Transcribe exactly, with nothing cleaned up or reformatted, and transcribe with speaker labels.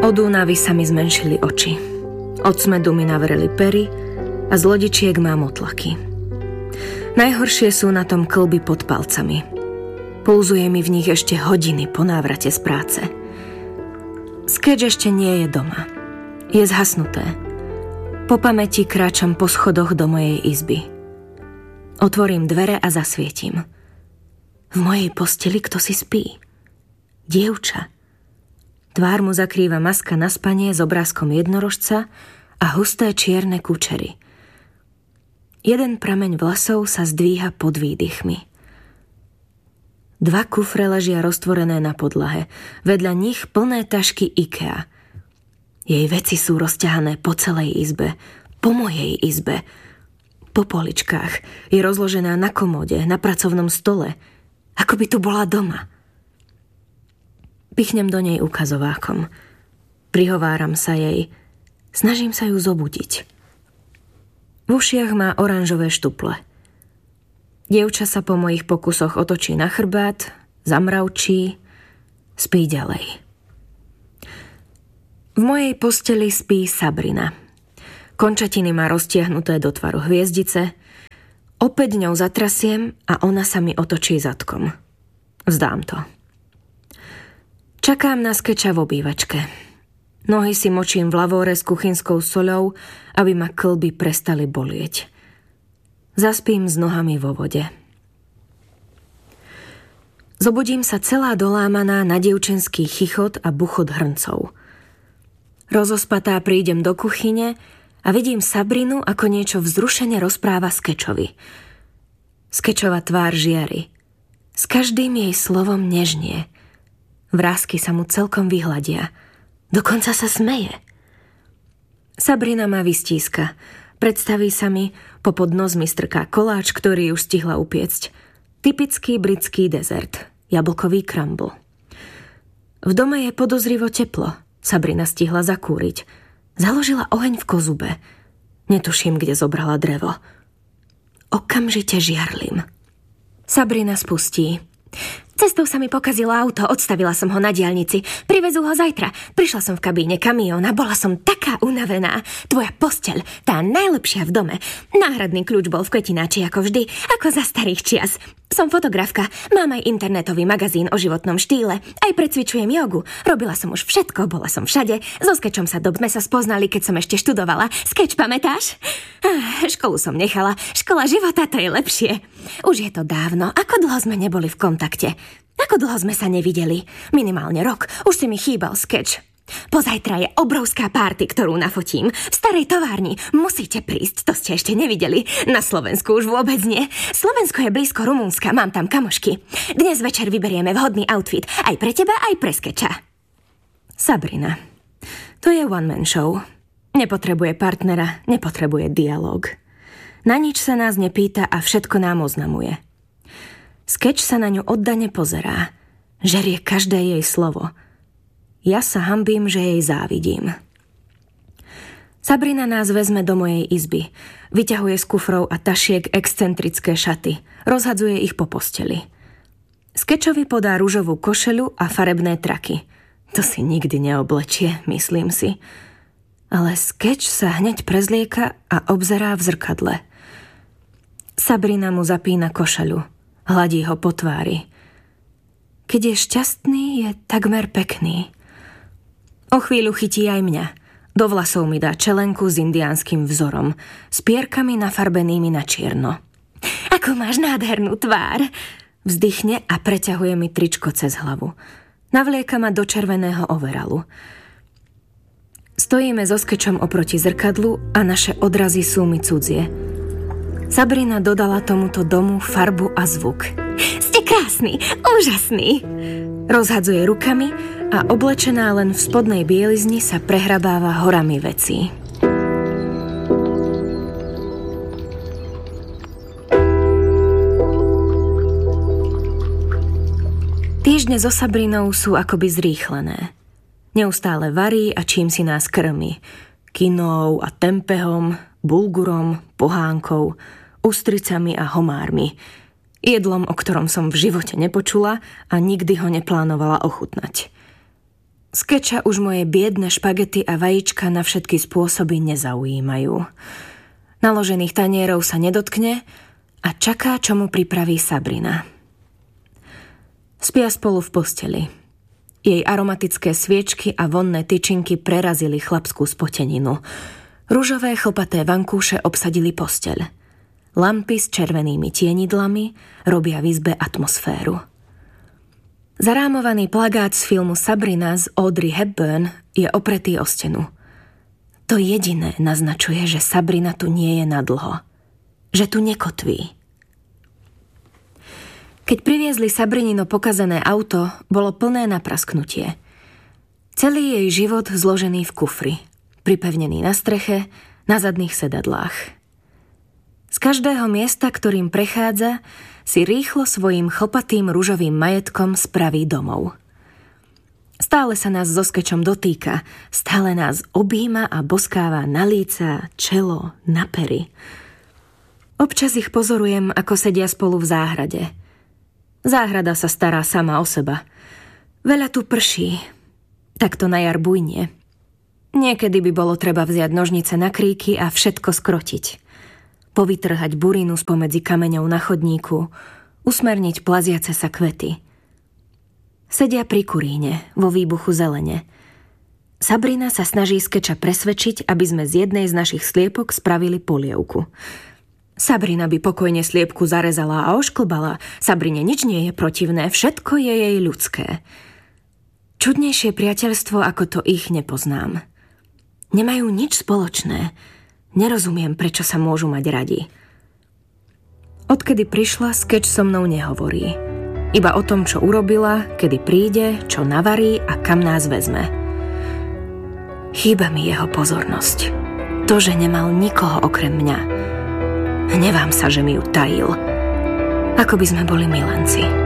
Speaker 1: Od únavy sa mi zmenšili oči. Od smedu mi navreli pery a z lodičiek mám otlaky. Najhoršie sú na tom kĺby pod palcami. Pulzuje mi v nich ešte hodiny po návrate z práce. Sketch ešte nie je doma. Je zhasnuté. Po pamäti kráčam po schodoch do mojej izby. Otvorím dvere a zasvietím. V mojej posteli kto si spí? Dievča. Tvár mu zakrýva maska na spanie s obrázkom jednorožca a husté čierne kučery. Jeden prameň vlasov sa zdvíha pod výdychmi. Dva kufre ležia roztvorené na podlahe, vedľa nich plné tašky IKEA. Jej veci sú rozťahané po celej izbe, po mojej izbe, po poličkách. Je rozložená na komóde, na pracovnom stole, ako by tu bola doma. Pichnem do nej ukazovákom. Prihováram sa jej. Snažím sa ju zobudiť. V ušiach má oranžové štuple. Dievča sa po mojich pokusoch otočí na chrbát, zamravčí, spí ďalej. V mojej posteli spí Sabrina. Končatiny má roztiahnuté do tvaru hviezdice. Opäť ňou zatrasiem a ona sa mi otočí zadkom. Vzdám to. Čakám na Sketcha v obývačke. Nohy si močím v lavóre s kuchynskou soľou, aby ma kĺby prestali bolieť. Zaspím s nohami vo vode. Zobudím sa celá dolámaná na dievčenský chichot a buchot hrncov. Rozospatá prídem do kuchyne a vidím Sabrinu, ako niečo vzrušene rozpráva Sketchovi. Sketchova tvár žiari. S každým jej slovom nežnie. Vrásky sa mu celkom vyhľadia. Dokonca sa smeje. Sabrina ma vystíska. Predstaví sa mi, popod nos mi strká koláč, ktorý už stihla upiecť. Typický britský dezert. Jablkový crumble. V dome je podozrivo teplo. Sabrina stihla zakúriť. Založila oheň v kozube. Netuším, kde zobrala drevo. Okamžite žiarlim. Sabrina spustí. Cestou sa mi pokazilo auto, odstavila som ho na diaľnici. Privezú ho zajtra. Prišla som v kabíne kamióna, bola som taká unavená. Tvoja posteľ, tá najlepšia v dome. Náhradný kľúč bol v kvetináči ako vždy, ako za starých čias. Som fotografka, mám aj internetový magazín o životnom štýle, aj precvičujem jogu. Robila som už všetko, bola som všade. So Sketchom sa dob sme sa spoznali, keď som ešte študovala. Sketch, pamätáš? Ah, školu som nechala. Škola života, to je lepšie. Už je to dávno. Ako dlho sme neboli v kontakte? Ako dlho sme sa nevideli? Minimálne rok. Už si mi chýbal, Sketch. Pozajtra je obrovská párty, ktorú nafotím. V starej továrni. Musíte prísť, to ste ešte nevideli. Na Slovensku už vôbec nie. Slovensko je blízko Rumunska, mám tam kamošky. Dnes večer vyberieme vhodný outfit. Aj pre teba, aj pre Sketcha. Sabrina. To je one-man show. Nepotrebuje partnera, nepotrebuje dialog. Na nič sa nás nepýta a všetko nám oznamuje. Sketch sa na ňu oddane pozerá. Žerie každé jej slovo. Ja sa hanbím, že jej závidím. Sabrina nás vezme do mojej izby. Vyťahuje z kufrov a tašiek excentrické šaty. Rozhadzuje ich po posteli. Sketchovi podá ružovú košeľu a farebné traky. To si nikdy neoblečie, myslím si. Ale Sketch sa hneď prezlieka a obzerá v zrkadle. Sabrina mu zapína košeľu. Hladí ho po tvári. Keď je šťastný, je takmer pekný. O chvíľu chytí aj mňa. Do vlasov mi dá čelenku s indiánskym vzorom, s pierkami nafarbenými na čierno. Ako máš nádhernú tvár! Vzdychne a preťahuje mi tričko cez hlavu. Navlieka ma do červeného overalu. Stojíme so Sketchom oproti zrkadlu a naše odrazy sú mi cudzie. Sabrina dodala tomuto domu farbu a zvuk. Ste krásny, úžasný! Rozhadzuje rukami a oblečená len v spodnej bielizni sa prehrabáva horami vecí. Týždne so Sabrinou sú akoby zrýchlené. Neustále varí a čím si nás krmi. Kinou a tempehom, bulgurom, pohánkou, ústricami a homármi. Jedlom, o ktorom som v živote nepočula a nikdy ho neplánovala ochutnať. Skeča už moje biedne špagety a vajíčka na všetky spôsoby nezaujímajú. Naložených tanierov sa nedotkne a čaká, čo mu pripraví Sabrina. Spia spolu v posteli. Jej aromatické sviečky a vonné tyčinky prerazili chlapskú spoteninu. Ružové chlpaté vankúše obsadili posteľ. Lampy s červenými tienidlami robia v izbe atmosféru. Zarámovaný plagát z filmu Sabrina z Audrey Hepburn je opretý o stenu. To jediné naznačuje, že Sabrina tu nie je nadlho. Že tu nekotví. Keď priviezli Sabrinino pokazané auto, bolo plné na prasknutie. Celý jej život zložený v kufri, pripevnený na streche, na zadných sedadlách. Z každého miesta, ktorým prechádza, si rýchlo svojím chlpatým ružovým majetkom spraví domov. Stále sa nás so Skečom dotýka, stále nás objíma a boskáva na líca, čelo, na pery. Občas ich pozorujem, ako sedia spolu v záhrade. Záhrada sa stará sama o seba. Veľa tu prší. Takto na jar bujnie. Niekedy by bolo treba vziať nožnice na kríky a všetko skrotiť. Povytrhať burinu spomedzi kameňov na chodníku, usmerniť plaziace sa kvety. Sedia pri kuríne, vo výbuchu zelene. Sabrina sa snaží Skeča presvedčiť, aby sme z jednej z našich sliepok spravili polievku. Sabrina by pokojne sliepku zarezala a ošklbala. Sabrine nič nie je protivné, všetko je jej ľudské. Čudnejšie priateľstvo, ako to ich nepoznám. Nemajú nič spoločné. Nerozumiem, prečo sa môžu mať radi. Odkedy prišla, Skeč so mnou nehovorí. Iba o tom, čo urobila, kedy príde, čo navarí a kam nás vezme. Chýba mi jeho pozornosť. To, že nemal nikoho okrem mňa. Hnevám sa, že mi ju tajil. Ako by sme boli milenci.